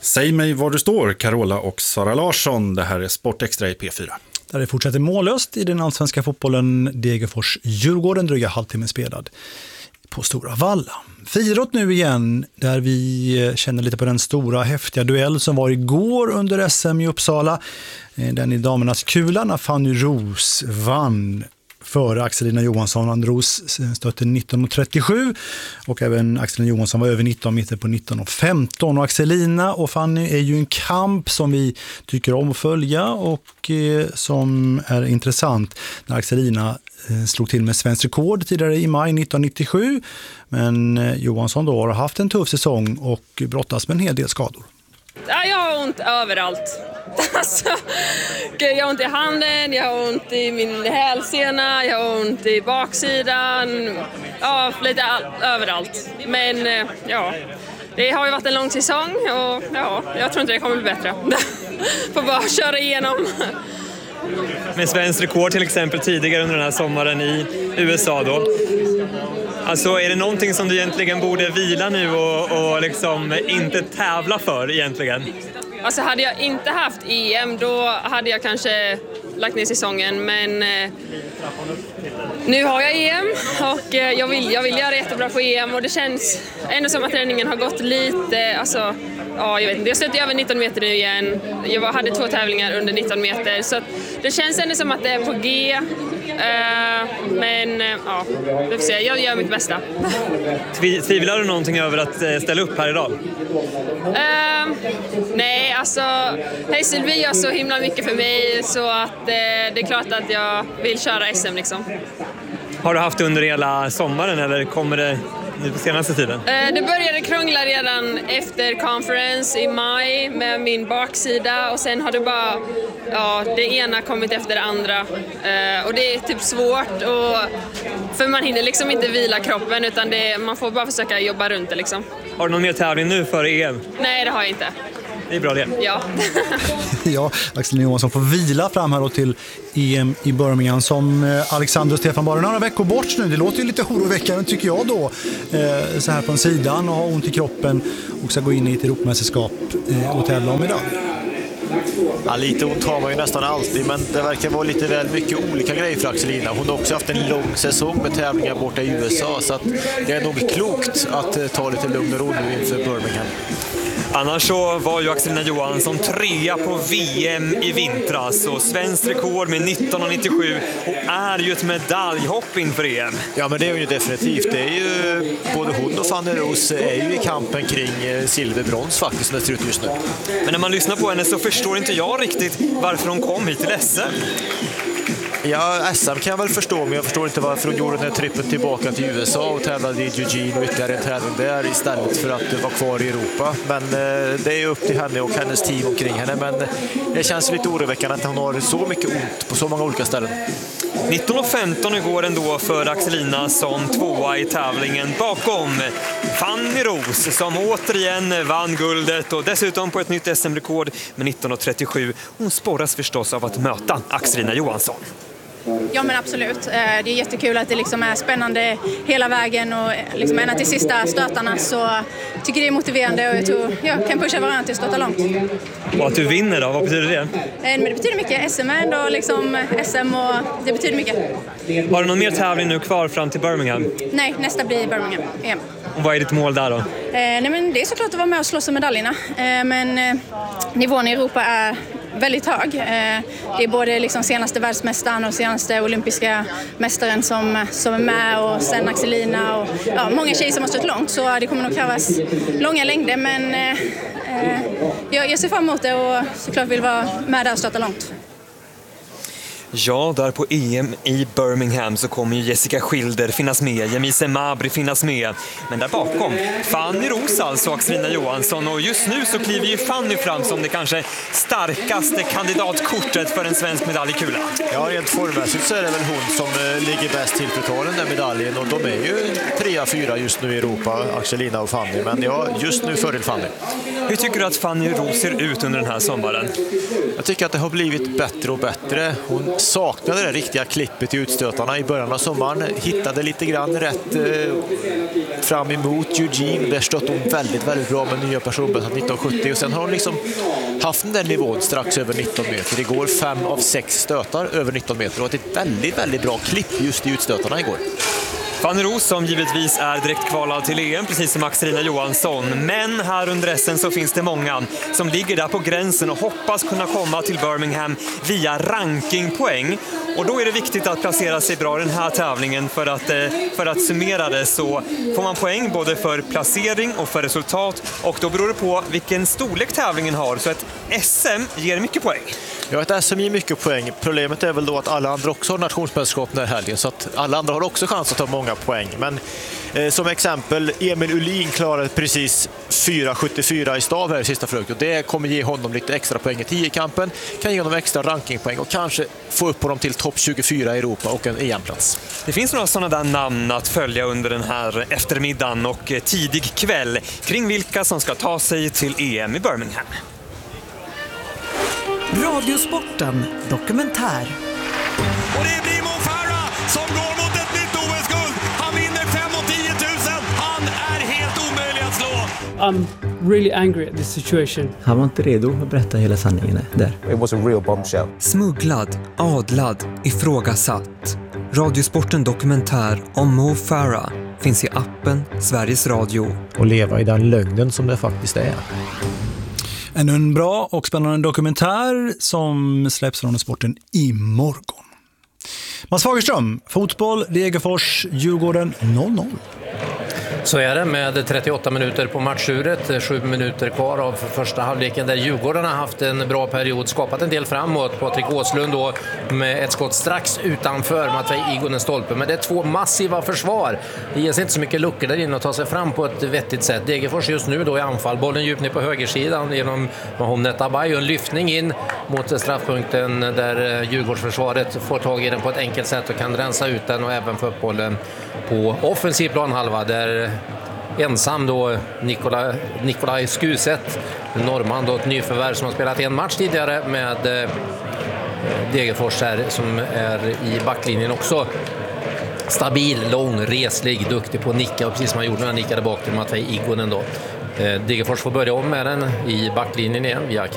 Säg mig var du står, Carola och Sara Larsson. Det här är Sportextra i P4. Där det fortsätter mållöst i den allsvenska fotbollen. Degerfors-Djurgården, dryga halvtimme spelad på Stora Valla. Friidrott nu igen, där vi känner lite på den stora häftiga duell som var igår under SM i Uppsala. Den i damernas kula när Fanny Roos vann före Axelina Johansson. Andros stötte 19:37 och även Axelina Johansson var över 19 meter på 19:15. Och Axelina och Fanny är ju en kamp som vi tycker om att följa och som är intressant när Axelina slog till med svensk rekord tidigare i maj 1997. Men Johansson då har haft en tuff säsong och brottas med en hel del skador. Ja, jag har ont överallt. Alltså, jag har ont i handen, jag har ont i min hälsena, jag har ont i baksidan. Ja, lite överallt. Men ja, det har ju varit en lång säsong och ja, jag tror inte det kommer bli bättre. Får bara köra igenom. Med svensk rekord till exempel tidigare under den här sommaren i USA då. Alltså är det någonting som du egentligen borde vila nu och liksom inte tävla för egentligen? Alltså hade jag inte haft EM då hade jag kanske lagt ner säsongen, men nu har jag EM och jag vill göra jättebra på EM och det känns ändå som att träningen har gått lite, alltså ja, jag vet inte, jag stötte över 19 meter nu igen. Jag hade 2 tävlingar under 19 meter så att det känns ändå som att det är på G. Men ja, det får se. Jag gör mitt bästa. Tvivlar du någonting över att ställa upp här idag? Nej, alltså Hässelby gör så himla mycket för mig så att det är klart att jag vill köra SM liksom. Har du haft det under hela sommaren eller kommer det nu på senaste tiden? Det började krångla redan efter conference i maj med min baksida och sen har det bara det ena kommit efter det andra och det är typ svårt för man hinner liksom inte vila kroppen utan man får bara försöka jobba runt det liksom. Har du någon mer tävling nu för EM? Nej, det har jag inte. Det är bra det. Ja. Ja, Axel Johansson får vila fram här då till EM i Birmingham som Alexander och Stefan bara några veckor bort nu. Det låter ju lite oroväckande tycker jag då. Så här från sidan och ha ont i kroppen och ska gå in i ett Europamästerskap och tävla om medalj. Ja, lite ont har man ju nästan alltid, men det verkar vara lite väl mycket olika grejer för Axelina. Hon har också haft en lång säsong med tävlingar borta i USA så att det är nog klokt att ta lite lugn och ro nu inför Birmingham. Annars så var ju Axelina Johansson 3 på VM i vintras och svensk rekord med 19:97 och är ju ett medaljhopp inför EM. Ja, men det är ju definitivt. Det är ju både hon och Fanny Roos är ju i kampen kring silverbrons faktiskt som det ser ut just nu. Men när man lyssnar på henne så förstår inte jag riktigt varför hon kom hit till SM. Ja, SM kan jag väl förstå, men jag förstår inte varför hon gjorde den här trippen tillbaka till USA och tävlade i Eugene och ytterligare en tävling där istället för att vara kvar i Europa. Men det är upp till henne och hennes team omkring henne, men det känns lite oroväckande att hon har så mycket ont på så många olika ställen. 19:15 igår ändå för Axelina som 2:a i tävlingen bakom Fanny Roos som återigen vann guldet och dessutom på ett nytt SM-rekord med 19:37. Hon sporras förstås av att möta Axelina Johansson. Ja, men absolut. Det är jättekul att det liksom är spännande hela vägen och liksom ända till sista stötarna så tycker det är motiverande och jag tror jag kan pusha varandra till att stöta långt. Och att du vinner då, vad betyder det? Men det betyder mycket. SM är ändå liksom SM och det betyder mycket. Har du någon mer tävling nu kvar fram till Birmingham? Nej, nästa blir Birmingham EM. Och vad är ditt mål där då? Nej, men det är såklart att vara med och slåss om medaljerna. Men nivån i Europa är väldigt hög. Det är både liksom senaste världsmästaren och senaste olympiska mästaren som är med och sen Axelina och många tjejer som har stått långt så det kommer nog krävas långa längder men jag ser fram emot det och såklart vill vara med där och stöta långt. Ja, där på EM i Birmingham så kommer ju Jessica Schilder finnas med, Jemise Mabry finnas med. Men där bakom, Fanny Roos alltså och Axelina Johansson. Och just nu så kliver ju Fanny fram som det kanske starkaste kandidatkortet för en svensk medalj i kula. Ja, rent formmässigt så är det väl hon som ligger bäst till för att ta den där medaljen. Och de är ju 3-4 just nu i Europa, Axelina och Fanny. Men ja, just nu fördel Fanny. Hur tycker du att Fanny Roos ser ut under den här sommaren? Jag tycker att det har blivit bättre och bättre. Hon saknade det riktiga klippet i utstötarna i början av sommaren. Hittade lite grann rätt fram emot Eugene. Där stötte hon väldigt, väldigt bra med nya personbästet 1970. Och sen har hon liksom haft den där nivån strax över 19 meter. Det går 5 av 6 stötar över 19 meter. Och ett väldigt, väldigt bra klipp just i utstötarna igår. Fanny Roos som givetvis är direkt kvalad till EM, precis som Axelina Johansson. Men här under SM så finns det många som ligger där på gränsen och hoppas kunna komma till Birmingham via rankingpoäng. Och då är det viktigt att placera sig bra i den här tävlingen för att summera det, så får man poäng både för placering och för resultat. Och då beror det på vilken storlek tävlingen har, så ett SM ger mycket poäng. Ja, ett SM ger mycket poäng. Problemet är väl då att alla andra också har nationsmästerskap den här helgen, så att alla andra har också chans att ta många poäng. Men som exempel, Emil Ullin klarade precis 4,74 i stav här i sista försöket, och det kommer ge honom lite extra poäng i 10-kampen, kan ge honom extra rankingpoäng och kanske få upp honom till topp 24 i Europa och en EM-plats. Det finns några sådana där namn att följa under den här eftermiddagen och tidig kväll kring vilka som ska ta sig till EM i Birmingham. Radiosporten dokumentär. Och det blir Mo Farah som går mot ett nytt OS-guld. Han vinner 5 och 10 000. Han är helt omöjlig att slå. I'm really angry at this situation. Han var inte redo att berätta hela sanningen där. It was a real bombshell. Smugglad, adlad, ifrågasatt. Radiosporten dokumentär om Mo Farah finns i appen Sveriges Radio. Och leva i den lögnen som det faktiskt är. En bra och spännande dokumentär som släpps från sporten imorgon. Mats Fagerström, fotboll, Degerfors, Djurgården 0-0. Så är det med 38 minuter på matchuret, 7 minuter kvar av första halvleken där Djurgården har haft en bra period, skapat en del framåt. Patrik Åslund då med ett skott strax utanför Matvej Igonen stolpe, men det är 2 massiva försvar. Det ges inte så mycket luckor där inne att ta sig fram på ett vettigt sätt. Degerfors just nu då i anfall, bollen djupt ner på högersidan genom Mahomnet Abay och en lyftning in mot straffpunkten där Djurgårdsförsvaret får tag i den på ett enkelt sätt och kan rensa ut den och även få upp bollen på offensiv planhalva där ensam då Nikolaj Skuset, norrman då, ett nyförvärv som har spelat en match tidigare med Degerfors här, som är i backlinjen också. Stabil, lång, reslig, duktig på att nicka, och precis som han gjorde när han nickade bak till Matvej Igonen då. Degerfors får börja om med den i backlinjen igen via